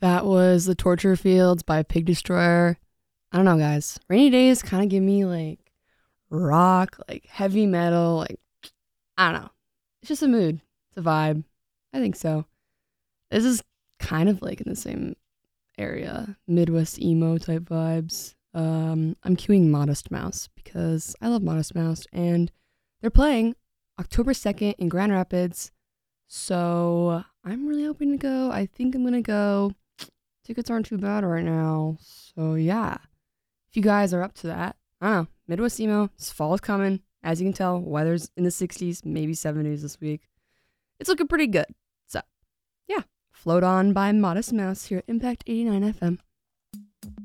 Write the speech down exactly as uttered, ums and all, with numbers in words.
That was The Torture Fields by Pig Destroyer. I don't know, guys. Rainy days kind of give me like rock, like heavy metal, like I don't know. It's just a mood. It's a vibe. I think so. This is kind of like in the same area, Midwest emo type vibes. Um, I'm queuing Modest Mouse because I love Modest Mouse and they're playing October second in Grand Rapids. So I'm really hoping to go. I think I'm going to go. Tickets aren't too bad right now. So yeah, if you guys are up to that, I don't know. Midwest emo, this fall is coming. As you can tell, weather's in the sixties, maybe seventies this week. It's looking pretty good. So yeah, Float On by Modest Mouse here at Impact eighty-nine F M.